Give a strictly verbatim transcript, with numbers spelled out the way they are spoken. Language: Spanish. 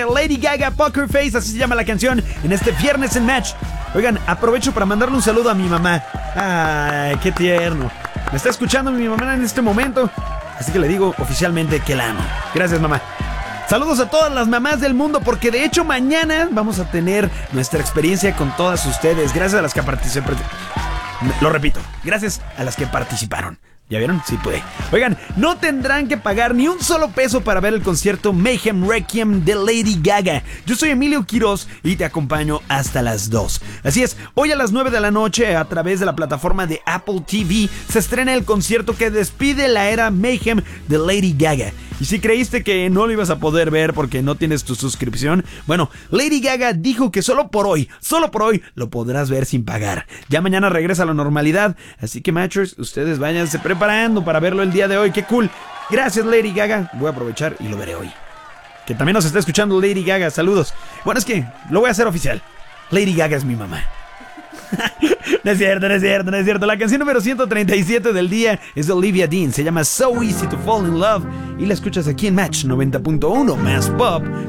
Lady Gaga, Poker Face, así se llama la canción en este viernes en Match. Oigan, aprovecho para mandarle un saludo a mi mamá. Ay, qué tierno. Me está escuchando mi mamá en este momento, así que le digo oficialmente que la amo. Gracias, mamá. Saludos a todas las mamás del mundo, porque de hecho mañana vamos a tener nuestra experiencia con todas ustedes. Gracias a las que participaron. Lo repito, gracias a las que participaron. ¿Ya vieron? Sí pude. Oigan, no tendrán que pagar ni un solo peso para ver el concierto Mayhem Requiem de Lady Gaga. Yo soy Emilio Quiroz y te acompaño hasta las dos. Así es, hoy a las nueve de la noche a través de la plataforma de Apple T V se estrena el concierto que despide la era Mayhem de Lady Gaga. Y si creíste que no lo ibas a poder ver porque no tienes tu suscripción, bueno, Lady Gaga dijo que solo por hoy, solo por hoy lo podrás ver sin pagar. Ya mañana regresa a la normalidad, así que Matchers, ustedes váyanse preparando para verlo el día de hoy. ¡Qué cool! Gracias, Lady Gaga. Voy a aprovechar y lo veré hoy. Que también nos está escuchando Lady Gaga. Saludos. Bueno, es que lo voy a hacer oficial. Lady Gaga es mi mamá. No es cierto, no es cierto, no es cierto. La canción número ciento treinta y siete del día es de Olivia Dean. Se llama So Easy to Fall in Love y la escuchas aquí en Match noventa punto uno más Pop